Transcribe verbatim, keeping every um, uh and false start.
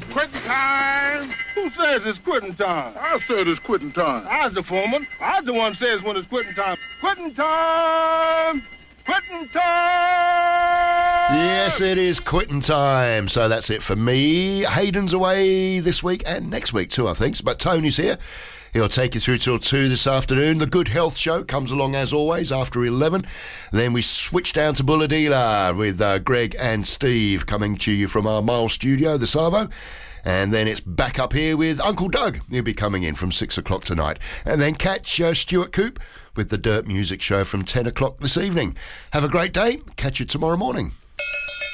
Quitting time. Who says it's quitting time? I said it's quitting time. I was the foreman. I was the one says when it's quitting time. Quitting time. Quitting time. Yes, it is quitting time. So that's it for me. Hayden's away this week and next week too, I think. But Tony's here. He'll take you through till two this afternoon. The Good Health Show comes along as always after eleven. Then we switch down to Bulladila with uh, Greg and Steve coming to you from our Mile studio, the Savo. And then it's back up here with Uncle Doug. He'll be coming in from six o'clock tonight. And then catch uh, Stuart Coop with the Dirt Music Show from ten o'clock this evening. Have a great day. Catch you tomorrow morning.